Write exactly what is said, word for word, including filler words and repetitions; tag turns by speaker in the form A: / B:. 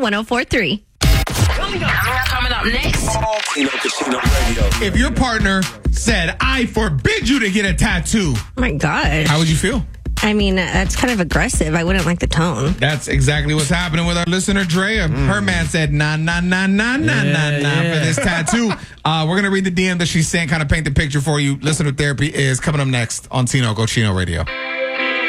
A: one oh four three.
B: Coming up, coming up next.
C: Tino Casino Radio.
D: If your partner said, I forbid you to get a tattoo,
A: Oh my gosh.
D: how would you feel?
A: I mean, that's kind of aggressive. I wouldn't like the tone.
D: That's exactly what's happening with our listener, Drea. Her man said, nah, nah, nah, nah, nah, nah, nah, for this tattoo. Uh, we're going to read the D M that she sent, kind of paint the picture for you. Listener therapy is coming up next on Tino Cochino Radio.